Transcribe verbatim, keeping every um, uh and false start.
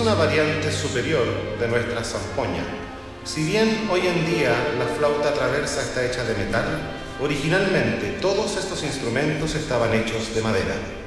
una variante superior de nuestra zampoña. Si bien hoy en día la flauta traversa está hecha de metal, originalmente todos estos instrumentos estaban hechos de madera.